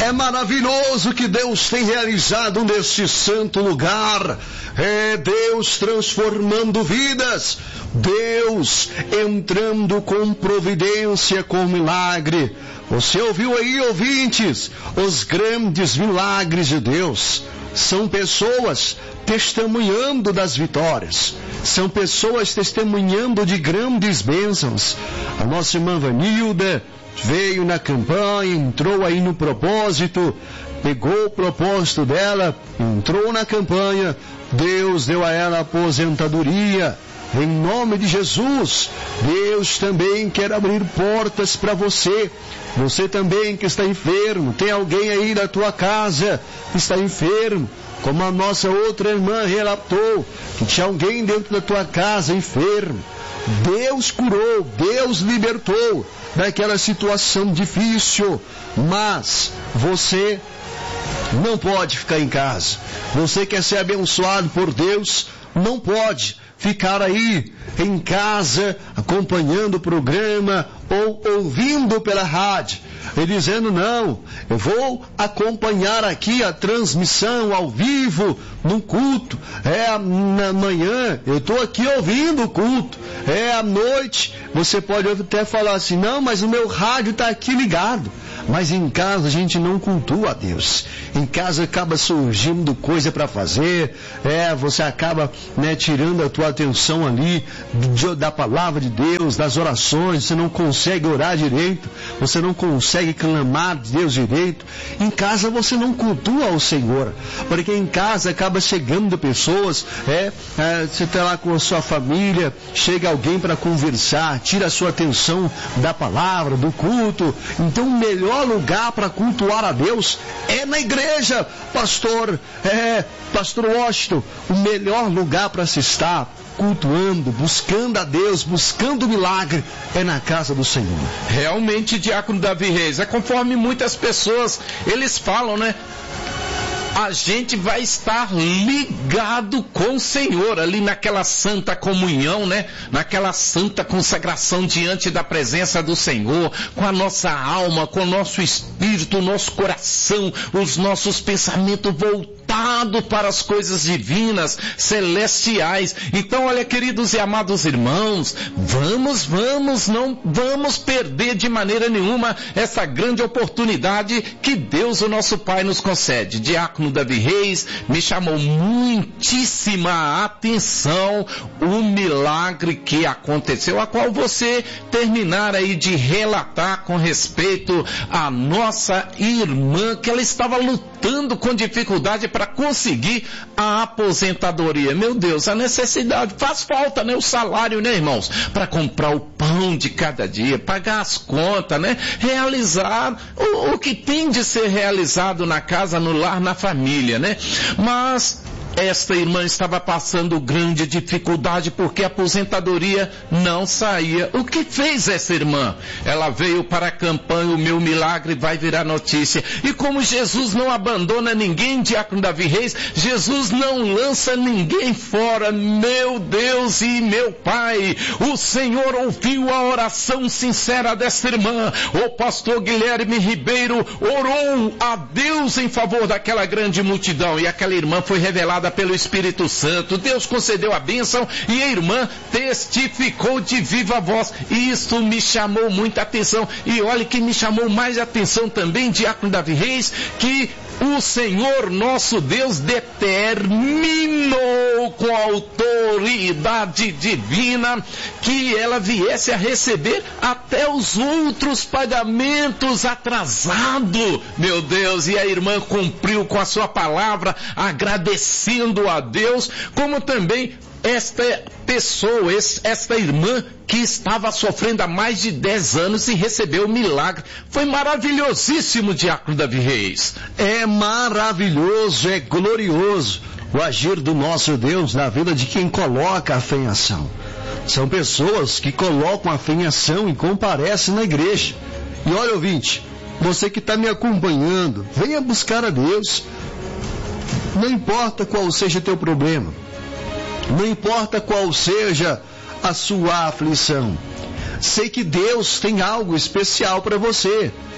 É maravilhoso que Deus tem realizado neste santo lugar. É Deus transformando vidas. Deus entrando com providência, com milagre. Você ouviu aí, ouvintes, os grandes milagres de Deus. São pessoas testemunhando das vitórias. São pessoas testemunhando de grandes bênçãos. A nossa irmã Vanilda veio na campanha, entrou aí no propósito, pegou o propósito dela, entrou na campanha, Deus deu a ela aposentadoria. Em nome de Jesus, Deus também quer abrir portas para você. Você também que está enfermo, tem alguém aí na tua casa que está enfermo, como a nossa outra irmã relatou, que tinha alguém dentro da tua casa enfermo. Deus curou, Deus libertou daquela situação difícil, mas você não pode ficar em casa. Você quer ser abençoado por Deus, não pode ficar aí em casa acompanhando o programa ou ouvindo pela rádio e dizendo: não, eu vou acompanhar aqui a transmissão ao vivo no culto, na manhã eu estou aqui ouvindo o culto, à noite você pode até falar assim: não, mas o meu rádio está aqui ligado. Mas em casa a gente não cultua a Deus. Em casa acaba surgindo coisa para fazer. Você acaba tirando a tua atenção ali da palavra de Deus, das orações. Você não consegue orar direito. Você não consegue clamar de Deus direito. Em casa você não cultua ao Senhor. Porque em casa acaba chegando pessoas. Você está lá com a sua família. Chega alguém para conversar. Tira a sua atenção da palavra, do culto. Então o melhor lugar para cultuar a Deus é na igreja, pastor Washington. O melhor lugar para se estar cultuando, buscando a Deus, buscando o milagre, é na casa do Senhor. Realmente, diácono Davi Reis, é conforme muitas pessoas, eles falam, né? A gente vai estar ligado com o Senhor, ali naquela santa comunhão, né? Naquela santa consagração diante da presença do Senhor, com a nossa alma, com o nosso espírito, o nosso coração, os nossos pensamentos voltados para as coisas divinas, celestiais. Então, olha, queridos e amados irmãos, não vamos perder de maneira nenhuma essa grande oportunidade que Deus, o nosso Pai, nos concede. Diácono Davi Reis, me chamou muitíssima atenção o milagre que aconteceu, a qual você terminar aí de relatar com respeito à nossa irmã, que ela estava lutando com dificuldade para conseguir a aposentadoria. Meu Deus, a necessidade, faz falta, né? O salário, né, irmãos? Para comprar o pão de cada dia, pagar as contas, né? Realizar o que tem de ser realizado na casa, no lar, na família, né? Mas esta irmã estava passando grande dificuldade porque a aposentadoria não saía. O que fez essa irmã? Ela veio para a campanha, o meu milagre vai virar notícia. E como Jesus não abandona ninguém, diácono Davi Reis, Jesus não lança ninguém fora. Meu Deus e meu Pai, o Senhor ouviu a oração sincera desta irmã. O pastor Guilherme Ribeiro orou a Deus em favor daquela grande multidão e aquela irmã foi revelada pelo Espírito Santo. Deus concedeu a bênção e a irmã testificou de viva voz. E isto me chamou muita atenção. E olha que me chamou mais atenção também, diácono Davi Reis, que o Senhor nosso Deus determinou com a autoridade divina que ela viesse a receber até os outros pagamentos atrasados. Meu Deus, e a irmã cumpriu com a sua palavra, agradecendo a Deus, como também esta pessoa, esta irmã que estava sofrendo há mais de 10 anos e recebeu o milagre. Foi maravilhosíssimo, diácono Davi Reis. É maravilhoso, é glorioso o agir do nosso Deus na vida de quem coloca a fé em ação. São pessoas que colocam a fé em ação e comparecem na igreja. E olha, ouvinte, você que está me acompanhando, venha buscar a Deus. Não importa qual seja o teu problema, não importa qual seja a sua aflição, sei que Deus tem algo especial para você.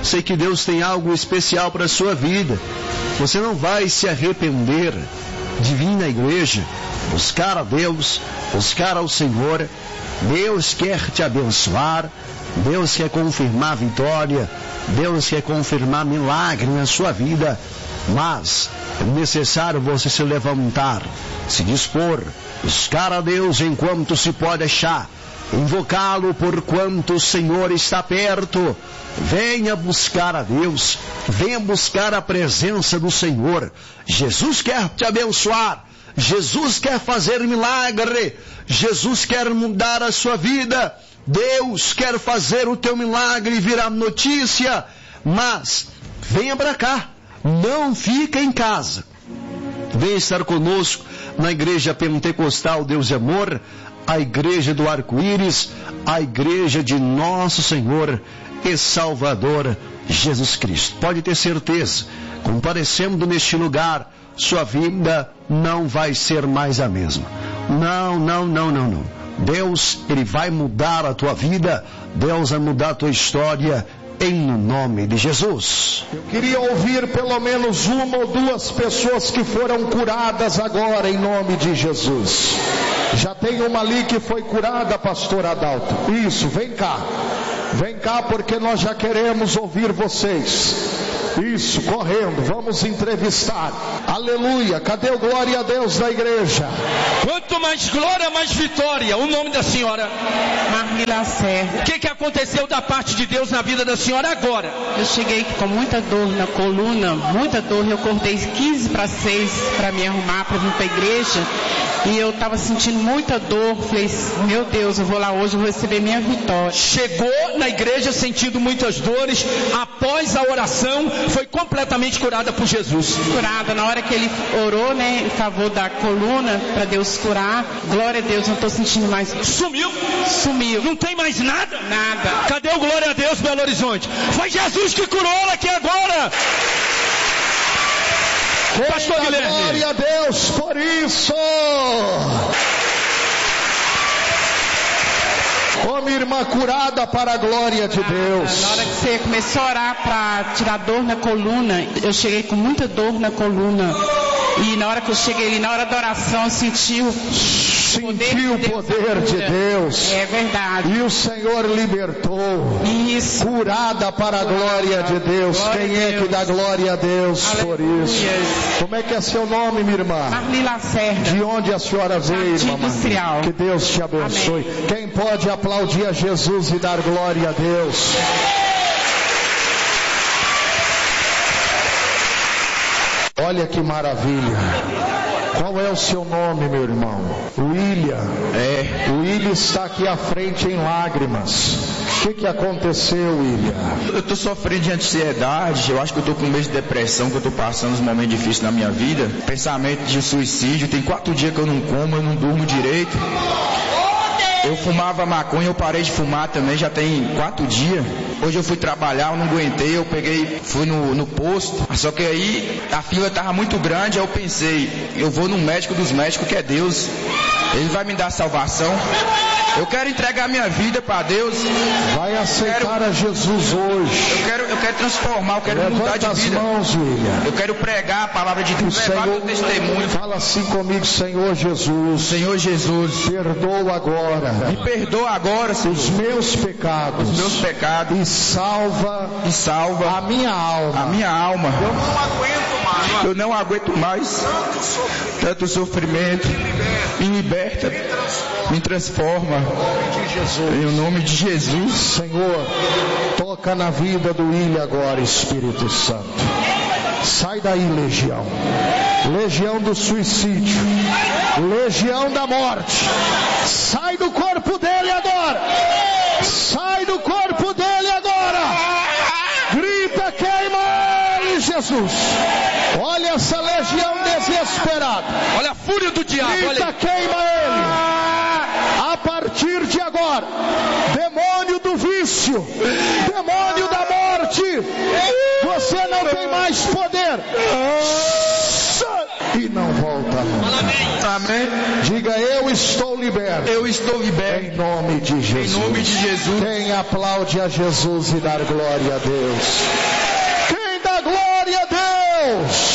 Sei que Deus tem algo especial para a sua vida. Você não vai se arrepender de vir na igreja, buscar a Deus, buscar ao Senhor. Deus quer te abençoar. Deus quer confirmar a vitória. Deus quer confirmar milagre na sua vida. Mas é necessário você se levantar, se dispor, buscar a Deus enquanto se pode achar, invocá-lo por quanto o Senhor está perto. Venha buscar a Deus, venha buscar a presença do Senhor. Jesus quer te abençoar, Jesus quer fazer milagre, Jesus quer mudar a sua vida, Deus quer fazer o teu milagre virar notícia. Mas venha para cá, não fica em casa. Venha estar conosco na Igreja Pentecostal Deus e Amor, a Igreja do Arco-Íris, a Igreja de Nosso Senhor e Salvador Jesus Cristo. Pode ter certeza, comparecendo neste lugar, sua vida não vai ser mais a mesma. Não. Deus, Ele vai mudar a tua vida, Deus vai mudar a tua história, em nome de Jesus. Eu queria ouvir pelo menos uma ou duas pessoas que foram curadas agora, em nome de Jesus. Já tem uma ali que foi curada, pastor Adalto. Isso, vem cá. Vem cá, porque nós já queremos ouvir vocês. Isso, correndo, vamos entrevistar. Aleluia, cadê o glória a Deus da igreja? Quanto mais glória, mais vitória. O nome da senhora? Marmila Serra. O que aconteceu da parte de Deus na vida da senhora agora? Eu cheguei com muita dor na coluna, muita dor. Eu acordei 15 para 6 para me arrumar, para vir para a igreja. E eu estava sentindo muita dor. Falei, meu Deus, eu vou lá hoje, eu vou receber minha vitória. Chegou na igreja sentindo muitas dores. Após a oração, foi completamente curada por Jesus. Curada, na hora que ele orou, né, em favor da coluna, para Deus curar. Glória a Deus, não estou sentindo mais. Sumiu? Sumiu. Não tem mais nada? Nada. Cadê o glória a Deus, Belo Horizonte? Foi Jesus que curou ela aqui agora. Pastor Guilherme. Glória a Deus por isso. Como irmã curada para a glória de Deus. Na hora que você começou a orar para tirar dor na coluna, eu cheguei com muita dor na coluna. E na hora que eu cheguei ali, na hora da oração, eu senti o poder de Deus. É verdade. E o Senhor libertou. Isso. Curada para a glória de Deus. Quem é que dá glória a Deus por isso? Como é que é seu nome, minha irmã? Marmila Serra. De onde a senhora veio, irmã? Industrial. Que Deus te abençoe. Amém. Quem pode aplaudir a Jesus e dar glória a Deus? Olha que maravilha. Qual é o seu nome, meu irmão? William. O William está aqui à frente em lágrimas. O que aconteceu, William? Eu estou sofrendo de ansiedade. Eu acho que eu estou com medo de depressão, que eu estou passando uns momentos difíceis na minha vida. Pensamento de suicídio. Tem 4 dias que eu não como, eu não durmo direito. Eu fumava maconha, eu parei de fumar também, já tem 4 dias. Hoje eu fui trabalhar, eu não aguentei, fui no posto. Só que aí a fila estava muito grande, aí eu pensei, eu vou no médico dos médicos, que é Deus. Ele vai me dar salvação. Eu quero entregar minha vida para Deus. Vai aceitar a Jesus hoje. Eu quero transformar, eu quero mudar de vida. Mãos, William. Eu quero pregar a palavra de Deus, levar meu testemunho. Fala assim comigo, Senhor Jesus. Senhor Jesus, perdoa agora. Me perdoa agora, Senhor, os meus pecados. Os meus pecados. E salva a minha alma. A minha alma. Eu não aguento mais. Eu não aguento mais tanto sofrimento. Me liberta. Me transforma. Em nome de Jesus. Senhor, toca na vida do William agora, Espírito Santo. Sai daí, legião. Legião do suicídio. Legião da morte. Sai do corpo dele agora. Sai do corpo dele agora. Grita, queima ele, Jesus. Olha essa legião desesperada. Olha a fúria do diabo. Grita, queima ele. A partir de agora, demônio do vício, demônio da morte, você não tem mais poder. e não volta nunca. Amém. Diga, eu estou liberto. Eu estou liberto. Em nome de Jesus. Em nome de Jesus. Quem aplaude a Jesus e dá glória a Deus? Quem dá glória a Deus?